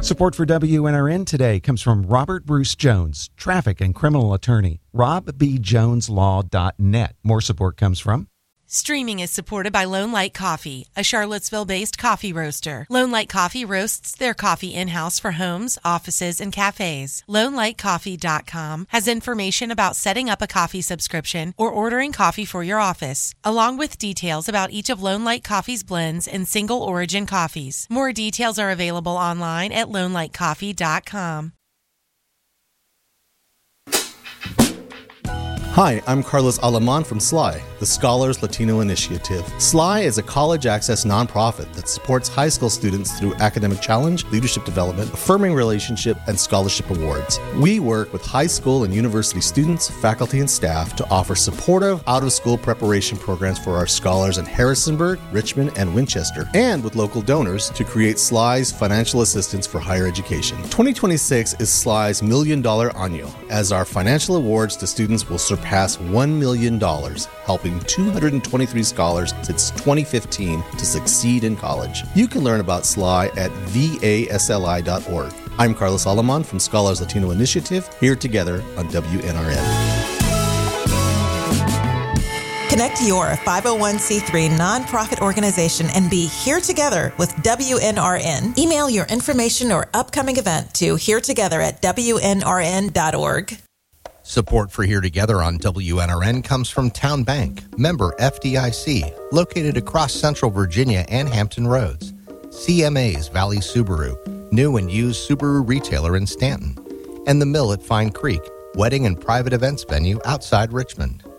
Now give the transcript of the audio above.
Support for WNRN today comes from Robert Bruce Jones, traffic and criminal attorney, robbjoneslaw.net. More support comes from Streaming is supported by Lone Light Coffee, a Charlottesville-based coffee roaster. Lone Light Coffee roasts their coffee in-house for homes, offices, and cafes. LoneLightCoffee.com has information about setting up a coffee subscription or ordering coffee for your office, along with details about each of Lone Light Coffee's blends and single origin coffees. More details are available online at LoneLightCoffee.com. Hi, I'm Carlos Alamán from SLY, the Scholars Latino Initiative. SLY is a college access nonprofit that supports high school students through academic challenge, leadership development, affirming relationship, and scholarship awards. We work with high school and university students, faculty, and staff to offer supportive out-of-school preparation programs for our scholars in Harrisonburg, Richmond, and Winchester, and with local donors to create SLY's financial assistance for higher education. 2026 is SLY's $1 Million Año, as our financial awards to students will surpass $1 million, helping 223 scholars since 2015 to succeed in college. You can learn about SLY at vasli.org. I'm Carlos Alamán from Scholars Latino Initiative, here together on WNRN. Connect your 501c3 nonprofit organization and be here together with WNRN. Email your information or upcoming event to heretogether@WNRN.org. Support for Here Together on WNRN comes from Town Bank, member FDIC, located across Central Virginia and Hampton Roads. CMA's Valley Subaru, new and used Subaru retailer in Stanton. And The Mill at Fine Creek, wedding and private events venue outside Richmond.